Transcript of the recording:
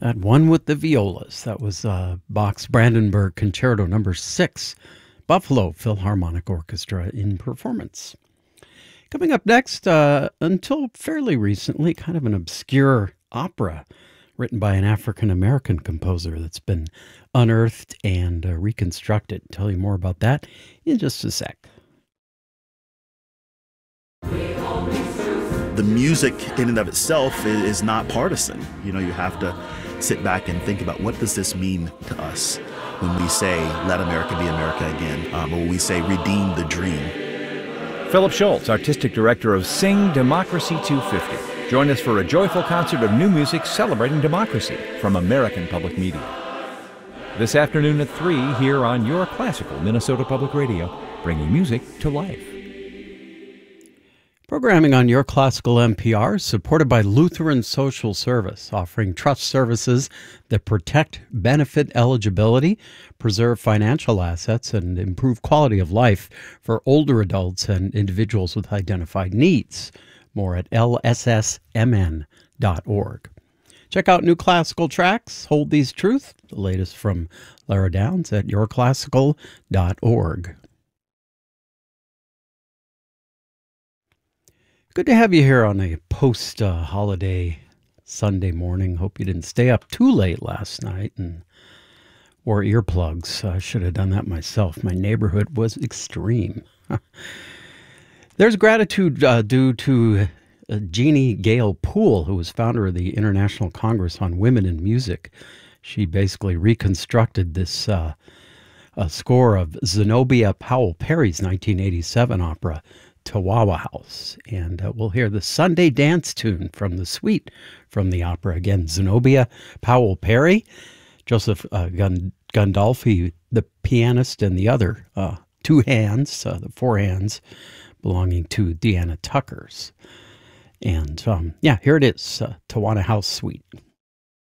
That one with the violas. That was Bach's Brandenburg Concerto Number 6, Buffalo Philharmonic Orchestra in performance. Coming up next, until fairly recently, kind of an obscure opera written by an African-American composer that's been unearthed and reconstructed. Tell you more about that in just a sec. The music in and of itself is not partisan. You have to sit back and think about, what does this mean to us when we say, let America be America again, or when we say, redeem the dream. Philip Schultz, Artistic Director of Sing Democracy 250. Join us for a joyful concert of new music celebrating democracy from American Public Media. This afternoon at 3 here on your classical Minnesota Public Radio, bringing music to life. Programming on Your Classical NPR is supported by Lutheran Social Service, offering trust services that protect benefit eligibility, preserve financial assets, and improve quality of life for older adults and individuals with identified needs. More at lssmn.org. Check out new classical tracks, Hold These Truth, the latest from Lara Downs at yourclassical.org. Good to have you here on a post-holiday Sunday morning. Hope you didn't stay up too late last night and wore earplugs. I should have done that myself. My neighborhood was extreme. There's gratitude due to Jeannie Gale Poole, who was founder of the International Congress on Women in Music. She basically reconstructed this score of Zenobia Powell Perry's 1987 opera, Tawawa House, and we'll hear the Sunday dance tune from the suite from the opera. Again, Zenobia Powell Perry, Joseph Gandolfi, the pianist, and the other two hands, the four hands, belonging to Deanna Tuckers. And here it is, Tawawa House Suite.